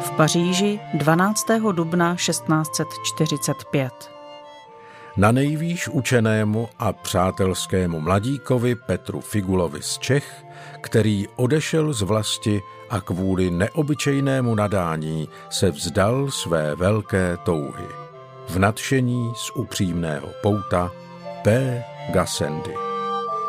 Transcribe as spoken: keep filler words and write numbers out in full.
v Paříži dvanáctého dubna šestnáct set čtyřicet pět. Na nejvýš učenému a přátelskému mladíkovi Petru Figulovi z Čech, který odešel z vlasti a kvůli neobyčejnému nadání se vzdal své velké touhy. V nadšení z upřímného pouta P. Gassendi.